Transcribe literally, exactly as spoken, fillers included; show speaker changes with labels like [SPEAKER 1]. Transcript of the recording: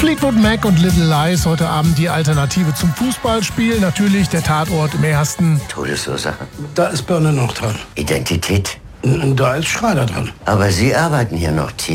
[SPEAKER 1] Fleetwood Mac und Little Lies, heute Abend die Alternative zum Fußballspiel. Natürlich der Tatort im ersten.
[SPEAKER 2] Todesursache?
[SPEAKER 3] Da ist Birne noch dran.
[SPEAKER 2] Identität?
[SPEAKER 3] Da ist Schreider dran.
[SPEAKER 2] Aber Sie arbeiten hier noch, Team.